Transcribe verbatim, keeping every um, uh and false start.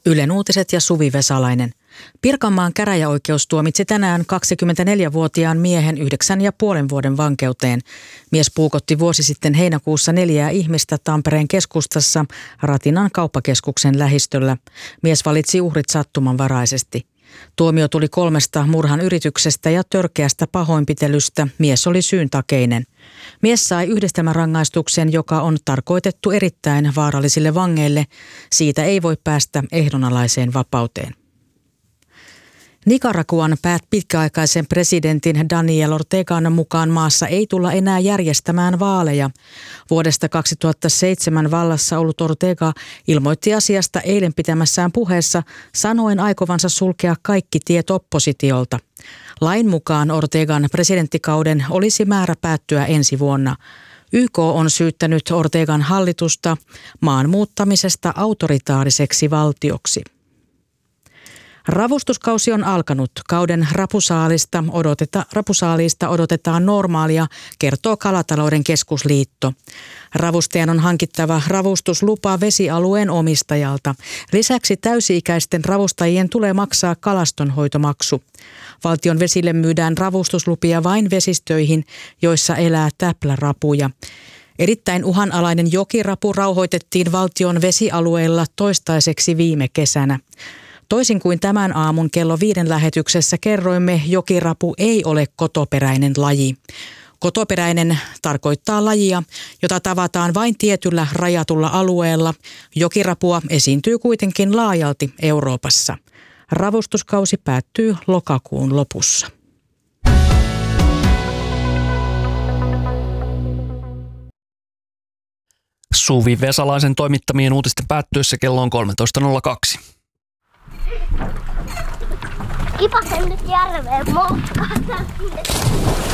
Ylen uutiset ja Suvi Vesalainen. Pirkanmaan käräjäoikeus tuomitsi tänään kaksikymmentäneljävuotiaan miehen yhdeksän ja puolen vuoden vankeuteen. Mies puukotti vuosi sitten heinäkuussa neljää ihmistä Tampereen keskustassa Ratinan kauppakeskuksen lähistöllä. Mies valitsi uhrit sattumanvaraisesti. Tuomio tuli kolmesta murhan yrityksestä ja törkeästä pahoinpitelystä. Mies oli syyntakeinen. Mies sai yhdistelmärangaistuksen, joka on tarkoitettu erittäin vaarallisille vangeille. Siitä ei voi päästä ehdonalaiseen vapauteen. Nicaraguan päät pitkäaikaisen presidentin Daniel Ortegan mukaan maassa ei tulla enää järjestämään vaaleja. Vuodesta kaksituhattaseitsemän vallassa ollut Ortega ilmoitti asiasta eilen pitämässään puheessa sanoen aikovansa sulkea kaikki tiet oppositiolta. Lain mukaan Ortegan presidenttikauden olisi määrä päättyä ensi vuonna. Y K on syyttänyt Ortegan hallitusta maan muuttamisesta autoritaariseksi valtioksi. Ravustuskausi on alkanut. Kauden rapusaalista, odoteta, rapusaaliista odotetaan normaalia, kertoo Kalatalouden keskusliitto. Ravustajan on hankittava ravustuslupa vesialueen omistajalta. Lisäksi täysi-ikäisten ravustajien tulee maksaa kalastonhoitomaksu. Valtion vesille myydään ravustuslupia vain vesistöihin, joissa elää täplärapuja. Erittäin uhanalainen jokirapu rauhoitettiin valtion vesialueella toistaiseksi viime kesänä. Toisin kuin tämän aamun kello viiden lähetyksessä kerroimme, jokirapu ei ole kotoperäinen laji. Kotoperäinen tarkoittaa lajia, jota tavataan vain tietyllä rajatulla alueella. Jokirapua esiintyy kuitenkin laajalti Euroopassa. Ravustuskausi päättyy lokakuun lopussa. Suvi Vesalaisen toimittamien uutisten päättyessä kello on kolmetoista nolla kaksi. Kipasen nyt järveen motkahtaa.